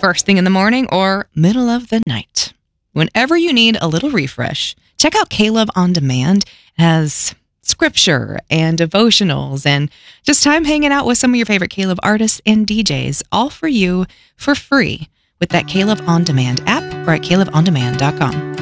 first thing in the morning or middle of the night. Whenever you need a little refresh, check out Caleb On Demand. It has scripture and devotionals and just time hanging out with some of your favorite Caleb artists and DJs, all for you for free with that Caleb On Demand app or at calebondemand.com.